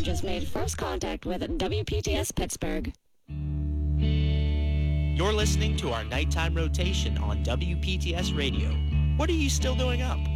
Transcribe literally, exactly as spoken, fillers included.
just made first contact with W P T S Pittsburgh. You're listening to our nighttime rotation on W P T S Radio. What are you still doing up?